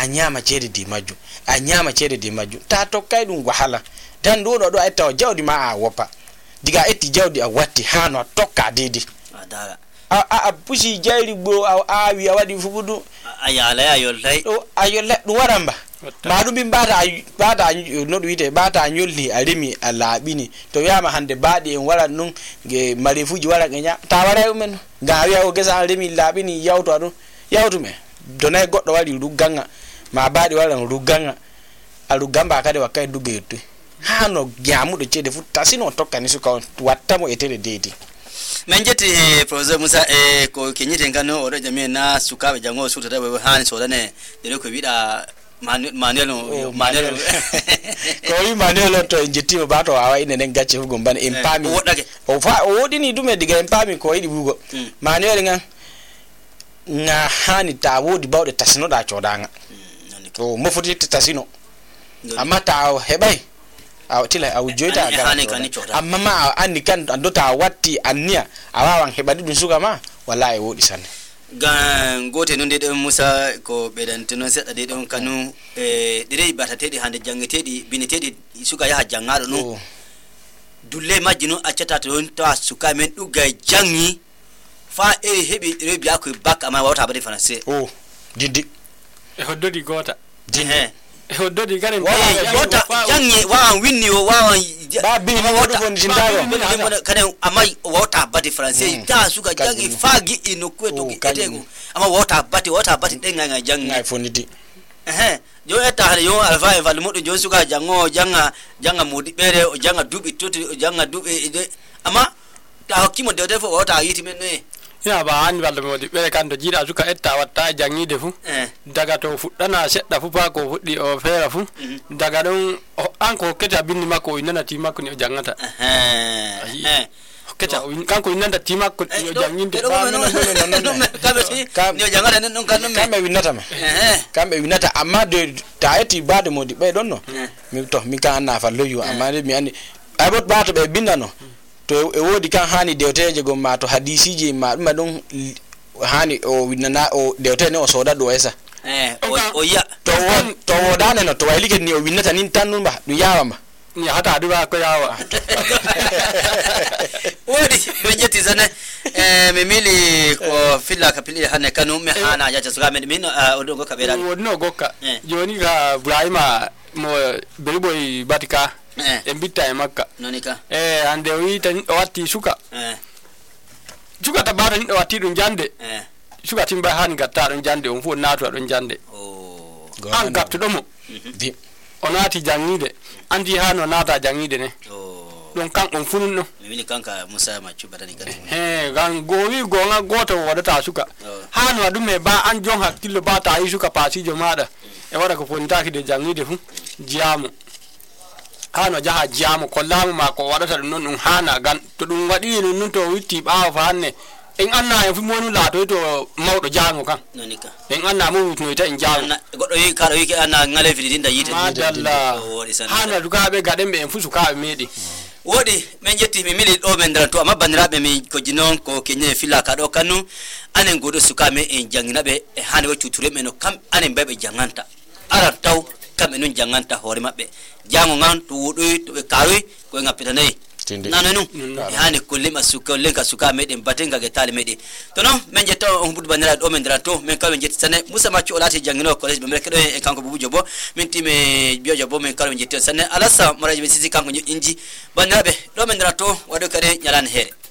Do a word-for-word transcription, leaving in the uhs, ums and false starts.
a nyama cede di maju a nyama cede di maju ta tokkay dum wahala dan do do ay taw jawdi ma a wopa diga etti jawdi a watti hano tokka didi adara a a pusi jayri bo a awi a wadi fubudu ayala ayol tay do ayol le dum waramba ma dum bi bata bata no do wite bata nyolli a remi a labini to yama hande baadi en wala nun ge marifuji wala ganya ta wara men gawi o gesa remi labini yawto adu yawtu me donay goddo wali ruganga ma baadi wala ruganga a rugamba kade wakay dugeetu hano gyamudo cede fu tasino tokka ni suka wattamo etele dedi menjeti professor Musa e ko kenyite ngano odo jami na sukabe jango suta da we han so dane dere ko bida manuel manuel ko yi manuel to njeti ba to awa ine nen gacce fu gomban empami o fa o dini dume diga empami ko yidi bugo manuel nga nga hani ta wodi bawde tasino da chodanga o mo foti tasino amma ta hebay aw tila aw joita ga amma ma anni kan andota watti anniya awawan hebadi dun suga ma wallahi wodi sanne gan gote non de Musa ko bedante non sedda de don kanu e dire batatedi hande jangetedi binetedi suga ya jangado no dulle majino accata to ta suka men duga jangi fa e hebi rebi akoi bak ama wata bade français oh didi e hoddodi gota didi hoddodi garen wota jangi wa winni wa ba bi ni wodo fon jindago kane amma wota bade français ta suka jangi fagi ino kweto etego amma wota bade wota bade denga jangi ngai foniti eh yo eta hare yo alfa e valmudo jo suka jango janga janga mudi bere o janga dubi toti o janga dubi amma ta hakimo de defo wota yiti men ne ya ba an walde modi bere kando jida suka etta watta jangi defu daga to fuddana sedda fu pa ko fuddi o fera fu daga don an ko keta binni makko inana ti makko ni o jangata eh keta kanko inanda ti makko ni o janginde ba non non non kabe ni o jangata non kan non kambe winata me kambe winata amma de taeti bade modi be donno mi to mi kan na fa loyu amma mi andi ay bot bato be bindano to e wodi kan hani dewteje go ma to hadisiji ma dum don hani o winana o dewte ne o soda do esa eh o ya to to wodane no to waylike ni o winnata nin tannun ba dum yawa ma ni hata duba ko yawa wodi benjeti zane eh memili ko filla kapili hanne kanu me hana ya jasuga men min odo go kabera wodi no gokka joni ga Ibrahima mo beriboy batika e bitta e makka nonika eh ande wi tan watti suka eh suka tabara ni watti dum jande eh suka timba hani gatta dum jande on fu nato dum jande oh an gaptu domo di onati jangide andi hano nata jangide ne oh don kan on funun no mini kanka Musa machu badani kan eh gan gowi gonga goto wadata suka hano dum me ba an jon hakkilo ba ta yi suka pasi jo mada e wada ko fonta ki de jangide fu jiamu hano jaha jiamu ko lamu ma ko wadata dum non hana gan to dum wadi nun to witti baawo fa hanne en anna e fu monu la to to mawdo jango kan nonika en anna mu no ita en jango goddo yi kala yi anna ngale fidi dinda yite madalla hana dugabe gadembe en fusu ka medi wodi men jetti mi mili do men dran to amma bandirabe mi ko jinon ko kenye fila ka do kanu anen godo suka me en janginabe e hane wo tuture men kam anen bebe janganta ara taw kam en janganta hore mabbe jango ngan to wodo to be kawi ko ngapitane nananu hani kulle masuka lenka suka meden batenga getale mede to no men jetto on budu bandira do men drato men kawen jetti sane Musa machu olati jangino college be merkedo e kanko bubu jobo men time bio jobo men kawen jetti sane alasa moraji be sisi kanko inji bandirabe do men drato wado kare nyalan here